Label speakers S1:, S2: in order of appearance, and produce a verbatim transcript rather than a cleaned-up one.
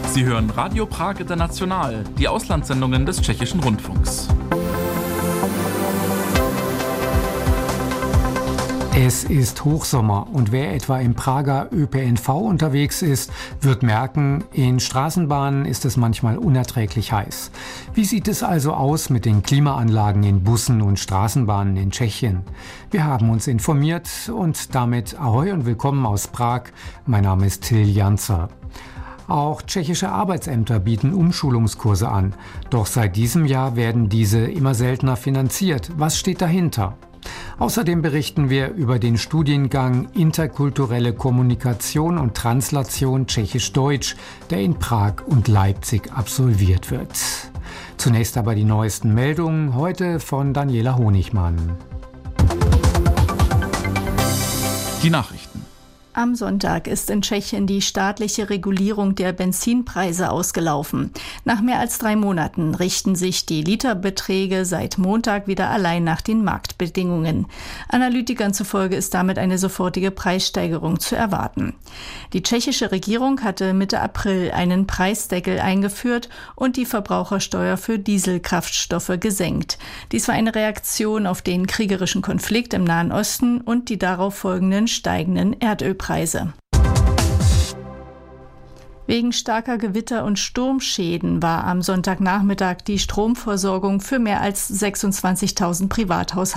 S1: Sie hören Radio Prag International, die Auslandssendungen des Tschechischen Rundfunks.
S2: Es ist Hochsommer und wer etwa im Prager Ö P N V unterwegs ist, wird merken, in Straßenbahnen ist es manchmal unerträglich heiß. Wie sieht es also aus mit den Klimaanlagen in Bussen und Straßenbahnen in Tschechien? Wir haben uns informiert und damit Ahoi und willkommen aus Prag. Mein Name ist Till Janzer. Auch tschechische Arbeitsämter bieten Umschulungskurse an. Doch seit diesem Jahr werden diese immer seltener finanziert. Was steht dahinter? Außerdem berichten wir über den Studiengang Interkulturelle Kommunikation und Translation Tschechisch-Deutsch, der in Prag und Leipzig absolviert wird. Zunächst aber die neuesten Meldungen, heute von Daniela Honigmann.
S1: Die Nachrichten.
S3: Am Sonntag ist in Tschechien die staatliche Regulierung der Benzinpreise ausgelaufen. Nach mehr als drei Monaten richten sich die Literbeträge seit Montag wieder allein nach den Marktbedingungen. Analytikern zufolge ist damit eine sofortige Preissteigerung zu erwarten. Die tschechische Regierung hatte Mitte April einen Preisdeckel eingeführt und die Verbrauchersteuer für Dieselkraftstoffe gesenkt. Dies war eine Reaktion auf den kriegerischen Konflikt im Nahen Osten und die darauf folgenden steigenden Erdölpreise. Wegen starker Gewitter und Sturmschäden war am Sonntagnachmittag die Stromversorgung für mehr als sechsundzwanzigtausend Privathaushalte